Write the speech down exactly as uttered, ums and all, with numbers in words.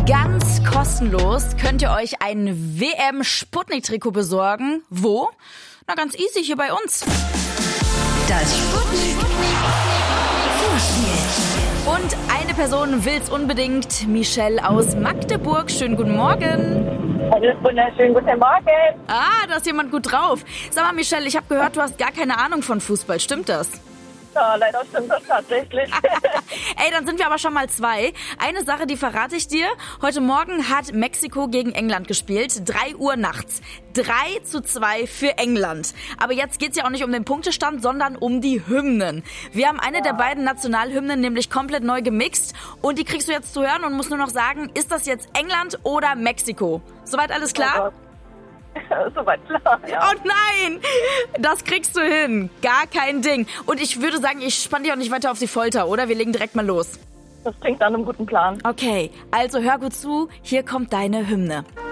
Ganz kostenlos könnt ihr euch ein W M-Sputnik-Trikot besorgen. Wo? Na, ganz easy, hier bei uns. Das Sputnik Und eine Person will's unbedingt. Michelle aus Magdeburg. Schönen guten Morgen. Einen wunderschönen guten Morgen. Ah, da ist jemand gut drauf. Sag mal, Michelle, ich habe gehört, du hast gar keine Ahnung von Fußball. Stimmt das? Ja, leider stimmt das tatsächlich. Ey, dann sind wir aber schon mal zwei. Eine Sache, die verrate ich dir. Heute Morgen hat Mexiko gegen England gespielt. drei Uhr nachts. drei zu zwei für England. Aber jetzt geht's ja auch nicht um den Punktestand, sondern um die Hymnen. Wir haben eine ja. der beiden Nationalhymnen nämlich komplett neu gemixt. Und die kriegst du jetzt zu hören und musst nur noch sagen, ist das jetzt England oder Mexiko? Soweit alles klar? Oh Soweit klar, ja. Oh nein! Das kriegst du hin. Gar kein Ding. Und ich würde sagen, ich spann dich auch nicht weiter auf die Folter, oder? Wir legen direkt mal los. Das klingt nach einem guten Plan. Okay, also hör gut zu. Hier kommt deine Hymne.